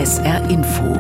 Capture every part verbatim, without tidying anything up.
S R Info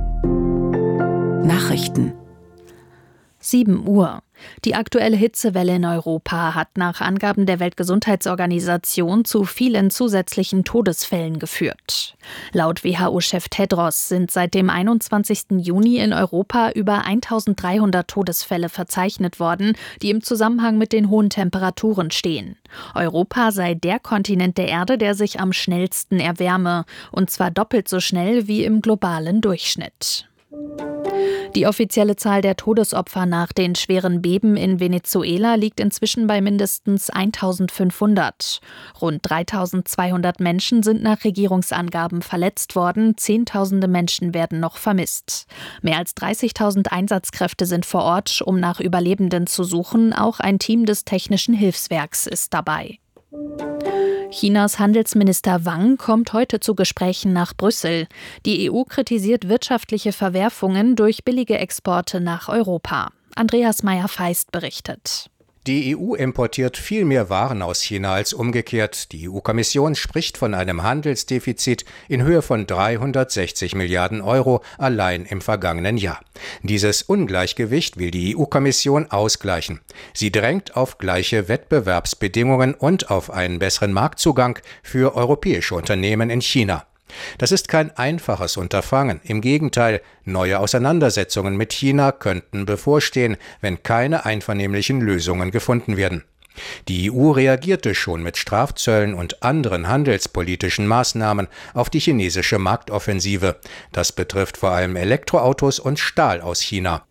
Nachrichten. sieben Uhr. Die aktuelle Hitzewelle in Europa hat nach Angaben der Weltgesundheitsorganisation zu vielen zusätzlichen Todesfällen geführt. Laut W H O-Chef Tedros sind seit dem einundzwanzigsten Juni in Europa über eintausenddreihundert Todesfälle verzeichnet worden, die im Zusammenhang mit den hohen Temperaturen stehen. Europa sei der Kontinent der Erde, der sich am schnellsten erwärme, und zwar doppelt so schnell wie im globalen Durchschnitt. Die offizielle Zahl der Todesopfer nach den schweren Beben in Venezuela liegt inzwischen bei mindestens eintausendfünfhundert. Rund dreitausendzweihundert Menschen sind nach Regierungsangaben verletzt worden, Zehntausende Menschen werden noch vermisst. Mehr als dreißigtausend Einsatzkräfte sind vor Ort, um nach Überlebenden zu suchen. Auch ein Team des Technischen Hilfswerks ist dabei. Chinas Handelsminister Wang kommt heute zu Gesprächen nach Brüssel. Die E U kritisiert wirtschaftliche Verwerfungen durch billige Exporte nach Europa. Andreas Meyer-Feist berichtet. Die E U importiert viel mehr Waren aus China als umgekehrt. Die E U-Kommission spricht von einem Handelsdefizit in Höhe von dreihundertsechzig Milliarden Euro allein im vergangenen Jahr. Dieses Ungleichgewicht will die E U-Kommission ausgleichen. Sie drängt auf gleiche Wettbewerbsbedingungen und auf einen besseren Marktzugang für europäische Unternehmen in China. Das ist kein einfaches Unterfangen. Im Gegenteil, neue Auseinandersetzungen mit China könnten bevorstehen, wenn keine einvernehmlichen Lösungen gefunden werden. Die E U reagierte schon mit Strafzöllen und anderen handelspolitischen Maßnahmen auf die chinesische Marktoffensive. Das betrifft vor allem Elektroautos und Stahl aus China.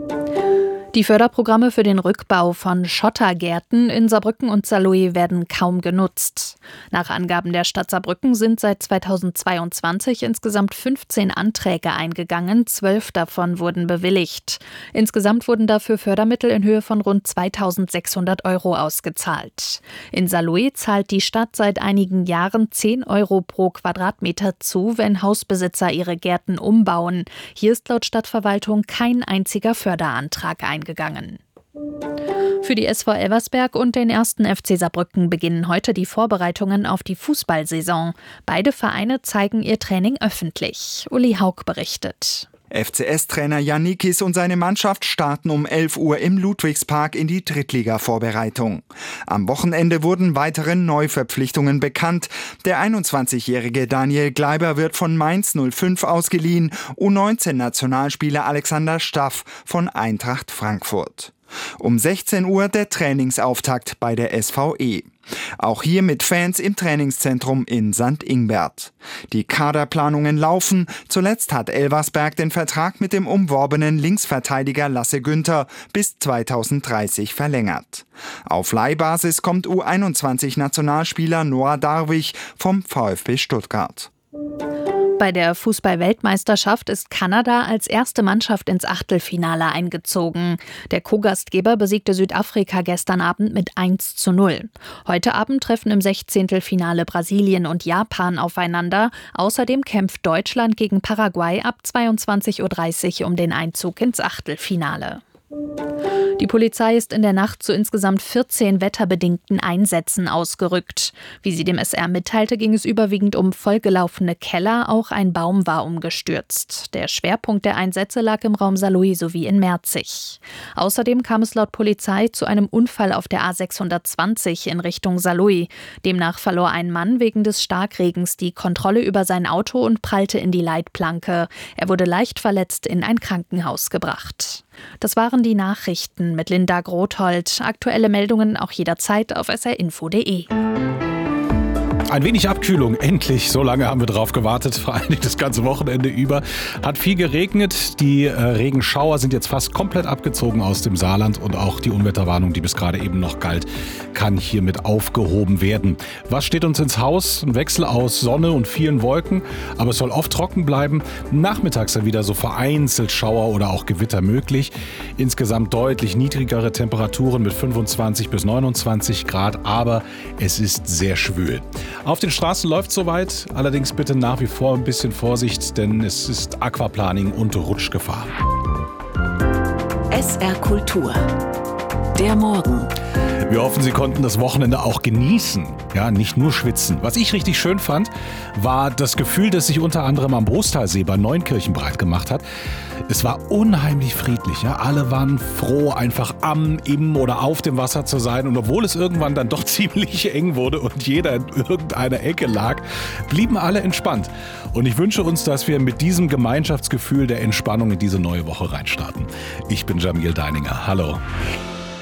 Die Förderprogramme für den Rückbau von Schottergärten in Saarbrücken und Saarlouis werden kaum genutzt. Nach Angaben der Stadt Saarbrücken sind seit zweitausendzweiundzwanzig insgesamt fünfzehn Anträge eingegangen, zwölf davon wurden bewilligt. Insgesamt wurden dafür Fördermittel in Höhe von rund zweitausendsechshundert Euro ausgezahlt. In Saarlouis zahlt die Stadt seit einigen Jahren zehn Euro pro Quadratmeter zu, wenn Hausbesitzer ihre Gärten umbauen. Hier ist laut Stadtverwaltung kein einziger Förderantrag eingegangen. Gegangen. Für die S V Elversberg und den ersten F C Saarbrücken beginnen heute die Vorbereitungen auf die Fußballsaison. Beide Vereine zeigen ihr Training öffentlich. Uli Haug berichtet. F C S-Trainer Jannikis und seine Mannschaft starten um elf Uhr im Ludwigspark in die Drittliga-Vorbereitung. Am Wochenende wurden weitere Neuverpflichtungen bekannt. Der einundzwanzigjährige Daniel Gleiber wird von Mainz null fünf ausgeliehen, U neunzehn Nationalspieler Alexander Staff von Eintracht Frankfurt. Um sechzehn Uhr der Trainingsauftakt bei der S V E. Auch hier mit Fans im Trainingszentrum in Sankt Ingbert. Die Kaderplanungen laufen. Zuletzt hat Elversberg den Vertrag mit dem umworbenen Linksverteidiger Lasse Günther bis zweitausenddreißig verlängert. Auf Leihbasis kommt U einundzwanzig Nationalspieler Noah Darwig vom VfB Stuttgart. Bei der Fußball-Weltmeisterschaft ist Kanada als erste Mannschaft ins Achtelfinale eingezogen. Der Co-Gastgeber besiegte Südafrika gestern Abend mit eins zu null. Heute Abend treffen im Sechzehntelfinale Brasilien und Japan aufeinander. Außerdem kämpft Deutschland gegen Paraguay ab zweiundzwanzig Uhr dreißig um den Einzug ins Achtelfinale. Die Polizei ist in der Nacht zu insgesamt vierzehn wetterbedingten Einsätzen ausgerückt. Wie sie dem S R mitteilte, ging es überwiegend um vollgelaufene Keller, auch ein Baum war umgestürzt. Der Schwerpunkt der Einsätze lag im Raum Saarlouis sowie in Merzig. Außerdem kam es laut Polizei zu einem Unfall auf der A sechshundertzwanzig in Richtung Saarlouis. Demnach verlor ein Mann wegen des Starkregens die Kontrolle über sein Auto und prallte in die Leitplanke. Er wurde leicht verletzt in ein Krankenhaus gebracht. Das waren die Nachrichten mit Linda Grothold. Aktuelle Meldungen auch jederzeit auf s r info punkt d e. Ein wenig Abkühlung, endlich. So lange haben wir drauf gewartet, vor allem das ganze Wochenende über. Hat viel geregnet, die äh, Regenschauer sind jetzt fast komplett abgezogen aus dem Saarland und auch die Unwetterwarnung, die bis gerade eben noch galt, kann hiermit aufgehoben werden. Was steht uns ins Haus? Ein Wechsel aus Sonne und vielen Wolken, aber es soll oft trocken bleiben. Nachmittags dann wieder so vereinzelt Schauer oder auch Gewitter möglich. Insgesamt deutlich niedrigere Temperaturen mit fünfundzwanzig bis neunundzwanzig Grad, aber es ist sehr schwül. Auf den Straßen läuft soweit, allerdings bitte nach wie vor ein bisschen Vorsicht, denn es ist Aquaplaning und Rutschgefahr. S R Kultur. Der Morgen. Wir hoffen, Sie konnten das Wochenende auch genießen, ja, nicht nur schwitzen. Was ich richtig schön fand, war das Gefühl, das sich unter anderem am Brustalsee bei Neunkirchen breit gemacht hat. Es war unheimlich friedlich, ja. Alle waren froh, einfach am, im oder auf dem Wasser zu sein. Und obwohl es irgendwann dann doch ziemlich eng wurde und jeder in irgendeiner Ecke lag, blieben alle entspannt. Und ich wünsche uns, dass wir mit diesem Gemeinschaftsgefühl der Entspannung in diese neue Woche reinstarten. Ich bin Jamil Deininger. Hallo.